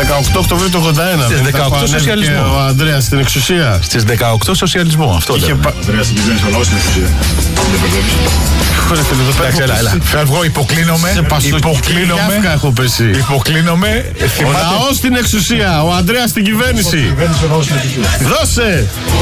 18 Οκτωβρίου του 81. Στις 18 σοσιαλισμό. Ο Ανδρέας στην εξουσία. Στις 18 σοσιαλισμό. Αυτό λέμε. Ο Ανδρέας στην κυβέρνηση, ο λαός στην εξουσία. Εντάξει, έλα. Φεύγω, υποκλίνομαι. Υποκλίνομαι. Ο λαός στην εξουσία. Ο Ανδρέας στην κυβέρνηση. Δώσε!